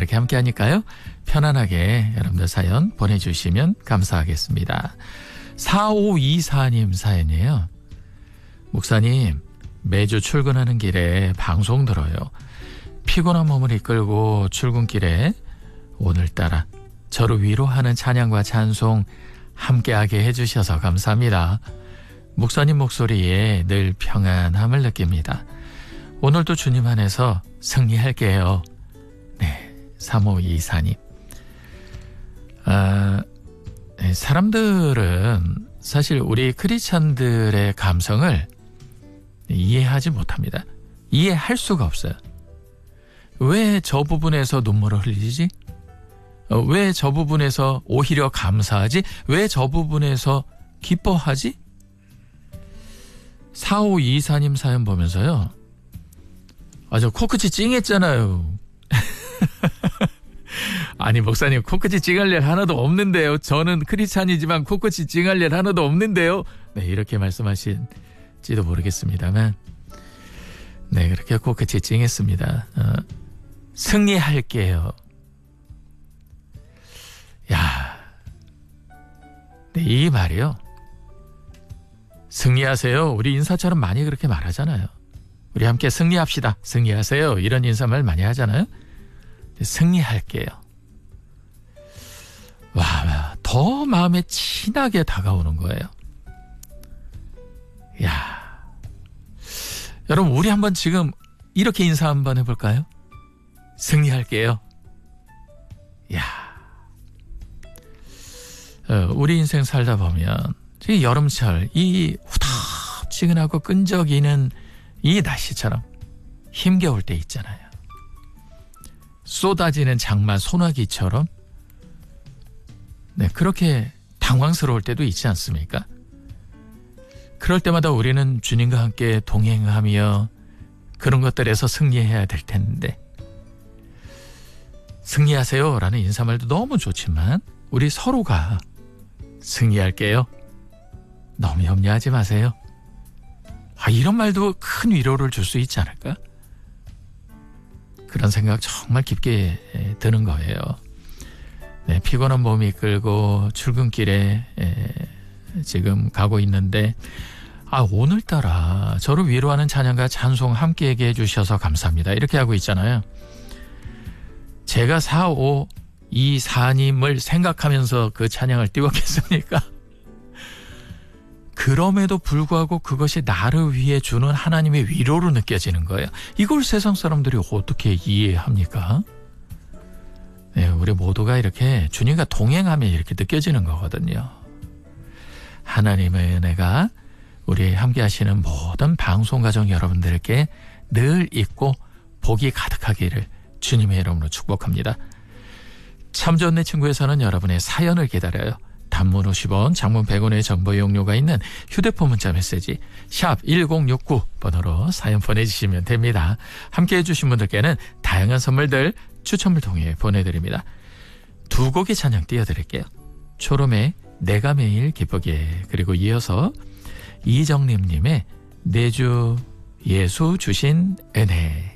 이렇게 함께 하니까요. 편안하게 여러분들 사연 보내주시면 감사하겠습니다. 4524님 사연이에요. 목사님, 매주 출근하는 길에 방송 들어요. 피곤한 몸을 이끌고 출근길에 오늘따라 저를 위로하는 찬양과 찬송 함께하게 해주셔서 감사합니다. 목사님 목소리에 늘 평안함을 느낍니다. 오늘도 주님 안에서 승리할게요. 네, 3524님. 사람들은 사실 우리 크리스찬들의 감성을 이해하지 못합니다. 이해할 수가 없어요. 왜 저 부분에서 눈물을 흘리지? 왜 저 부분에서 오히려 감사하지? 왜 저 부분에서 기뻐하지? 4524님 사연 보면서요. 저 코끝이 찡했잖아요. 아니 목사님, 코끝이 찡할 일 하나도 없는데요. 저는 크리스찬이지만 코끝이 찡할 일 하나도 없는데요. 네, 이렇게 말씀하실지도 모르겠습니다만 네, 그렇게 코끝이 찡했습니다. 승리할게요. 야, 네, 이 말이요. 승리하세요. 우리 인사처럼 많이 그렇게 말하잖아요. 우리 함께 승리합시다. 승리하세요. 이런 인사말 많이 하잖아요. 승리할게요. 와, 더 마음에 진하게 다가오는 거예요. 야, 여러분 우리 한번 지금 이렇게 인사 한번 해볼까요? 승리할게요. 야, 우리 인생 살다 보면 이 여름철 이 후덥지근하고 끈적이는 이 날씨처럼 힘겨울 때 있잖아요. 쏟아지는 장마 소나기처럼 네, 그렇게 당황스러울 때도 있지 않습니까? 그럴 때마다 우리는 주님과 함께 동행하며 그런 것들에서 승리해야 될 텐데 승리하세요 라는 인사말도 너무 좋지만 우리 서로가 승리할게요. 너무 염려하지 마세요. 이런 말도 큰 위로를 줄 수 있지 않을까? 그런 생각 정말 깊게 드는 거예요. 네, 피곤한 몸이 이끌고 출근길에 지금 가고 있는데 오늘따라 저를 위로하는 찬양과 찬송 함께 얘기해 주셔서 감사합니다. 이렇게 하고 있잖아요. 제가 4524님을 생각하면서 그 찬양을 띄웠겠습니까? 그럼에도 불구하고 그것이 나를 위해 주는 하나님의 위로로 느껴지는 거예요. 이걸 세상 사람들이 어떻게 이해합니까? 네, 우리 모두가 이렇게 주님과 동행하며 이렇게 느껴지는 거거든요. 하나님의 은혜가 우리 함께 하시는 모든 방송가족 여러분들께 늘 있고 복이 가득하기를 주님의 이름으로 축복합니다. 참 좋은 내 친구에서는 여러분의 사연을 기다려요. 단문 50원, 장문 100원의 정보 이용료가 있는 휴대폰 문자 메시지 샵 1069 번호로 사연 보내주시면 됩니다. 함께해 주신 분들께는 다양한 선물들 추첨을 통해 보내드립니다. 두 곡의 찬양 띄워드릴게요. 초롬의 내가 매일 기쁘게, 그리고 이어서 이정림님의 내주 예수 주신 은혜.